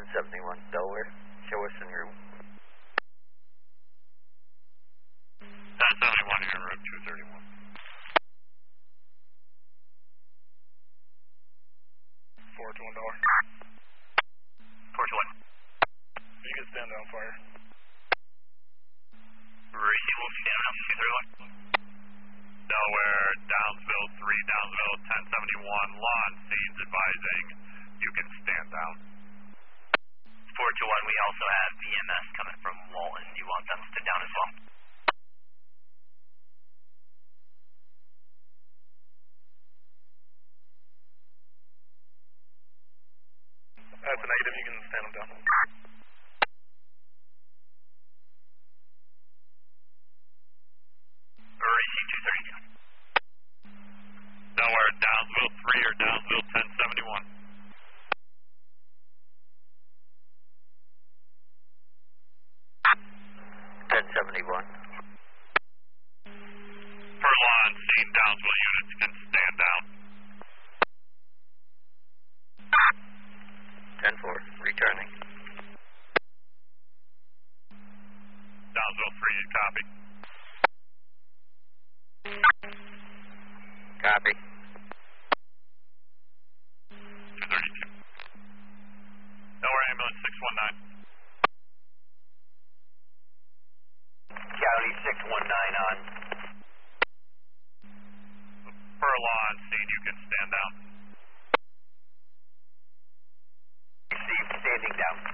1071 Delaware. Show us en route. 1071 en route 231. 421 Dollar. 421. You can stand down fire. Receive, we'll stand down 231. Delaware, Downsville 3, Downsville 1071, lawn scenes advising you can stand down. 421, we also have VMS coming from Walton. You want them to sit down as well? That's a negative, you can stand them down. Receive 232. Delaware, Downsville 3 or Downsville 1071. Per law and scene, Downsville units can stand down. 10-4, returning. Downsville 3, copy. Copy. 232. Delaware ambulance 619. County 619 on. Per law and scene, you can stand down. Received, standing down.